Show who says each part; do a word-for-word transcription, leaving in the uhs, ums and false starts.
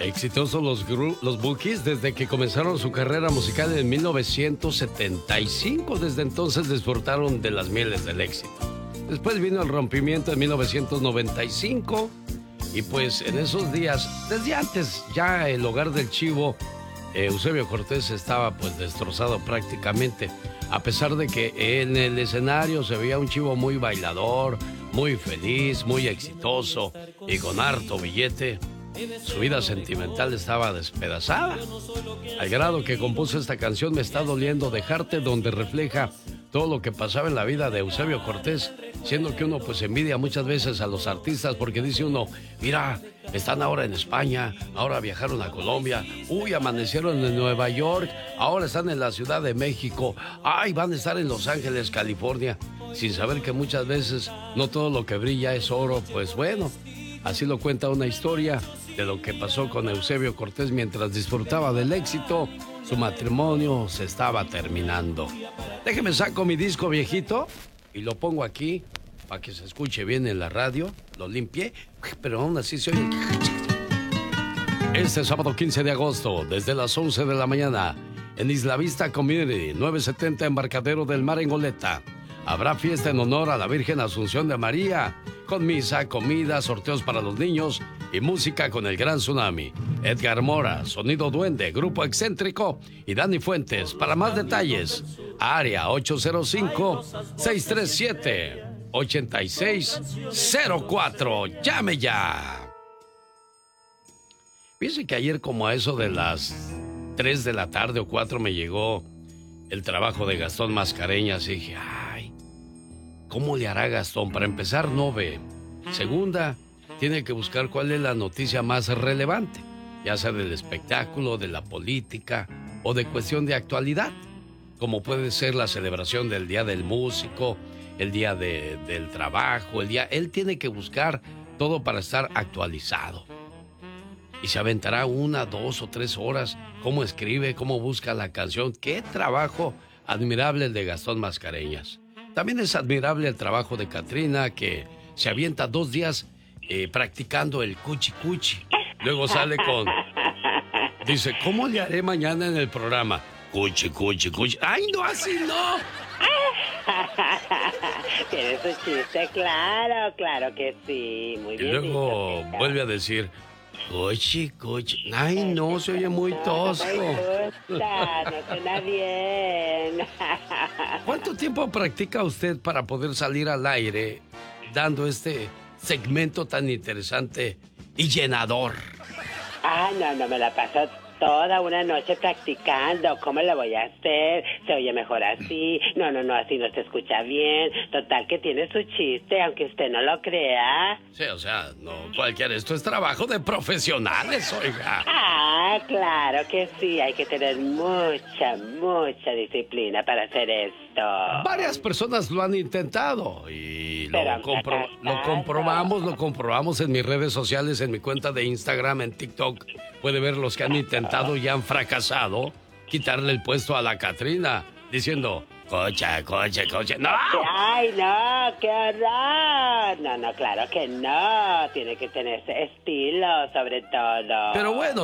Speaker 1: Exitosos los, gru- los Bukis desde que comenzaron su carrera musical en mil novecientos setenta y cinco. Desde entonces disfrutaron de las mieles del éxito. Después vino el rompimiento en mil novecientos noventa y cinco. Y pues en esos días, desde antes, ya el hogar del Chivo, eh, Eusebio Cortés, estaba pues destrozado prácticamente. A pesar de que en el escenario se veía un Chivo muy bailador, muy feliz, muy exitoso y con harto billete, su vida sentimental estaba despedazada. Al grado que compuso esta canción, Me está doliendo dejarte, donde refleja todo lo que pasaba en la vida de Eusebio Cortés, siendo que uno pues envidia muchas veces a los artistas porque dice uno, mira, están ahora en España, ahora viajaron a Colombia, uy, amanecieron en Nueva York, ahora están en la Ciudad de México, ay, van a estar en Los Ángeles, California, sin saber que muchas veces no todo lo que brilla es oro. Pues bueno, así lo cuenta una historia de lo que pasó con Eusebio Cortés mientras disfrutaba del éxito. Su matrimonio se estaba terminando. Déjeme saco mi disco viejito y lo pongo aquí para que se escuche bien en la radio. Lo limpié, pero aún así se oye. Este sábado quince de agosto, desde las once de la mañana, en Isla Vista Community, novecientos setenta Embarcadero del Mar en Goleta, habrá fiesta en honor a la Virgen Asunción de María, con misa, comida, sorteos para los niños y música con el Gran Tsunami. Edgar Mora, Sonido Duende, Grupo Excéntrico y Dani Fuentes. Para más detalles, área ocho cero cinco, seis tres siete, ocho seis cero cuatro. ¡Llame ya! Fíjense que ayer como a eso de las tres de la tarde o cuatro me llegó el trabajo de Gastón Mascareñas y dije, ay, ¿cómo le hará Gastón? Para empezar, no ve. Segunda, tiene que buscar cuál es la noticia más relevante, ya sea del espectáculo, de la política o de cuestión de actualidad, como puede ser la celebración del Día del Músico, el Día de, del Trabajo, el día... Él tiene que buscar todo para estar actualizado. Y se aventará una, dos o tres horas, cómo escribe, cómo busca la canción. ¡Qué trabajo admirable el de Gastón Mascareñas! También es admirable el trabajo de Catrina, que se avienta dos días eh, practicando el cuchi cuchi. Luego sale con... Dice, ¿cómo le haré mañana en el programa? Cuchi, cuchi, cuchi. ¡Ay, no, así no!
Speaker 2: Tiene su chiste, claro, claro que sí. Muy bien.
Speaker 1: Y luego
Speaker 2: dicho,
Speaker 1: vuelve a decir... Cuchi, cuchi. Ay, no, se oye muy tosco.
Speaker 2: No me gusta, no suena bien.
Speaker 1: ¿Cuánto tiempo practica usted para poder salir al aire dando este segmento tan interesante y llenador?
Speaker 2: Ah, no, no me la paso toda una noche practicando. ¿Cómo lo voy a hacer? Se oye mejor así. No, no, no, así no se escucha bien. Total que tiene su chiste, aunque usted no lo crea.
Speaker 1: Sí, o sea, no cualquiera. Esto es trabajo de profesionales, oiga.
Speaker 2: Ah, claro que sí. Hay que tener mucha, mucha disciplina para hacer esto.
Speaker 1: Varias personas lo han intentado y lo,
Speaker 2: Pero
Speaker 1: compro-
Speaker 2: fracasado.
Speaker 1: lo comprobamos, lo comprobamos en mis redes sociales, en mi cuenta de Instagram, en TikTok. Puede ver los que han intentado y han fracasado quitarle el puesto a la Catrina, diciendo, cocha, cocha, cocha. ¡No!
Speaker 2: Ay, no, qué horror. No, no, claro que no. Tiene que tener estilo, sobre todo.
Speaker 1: Pero bueno.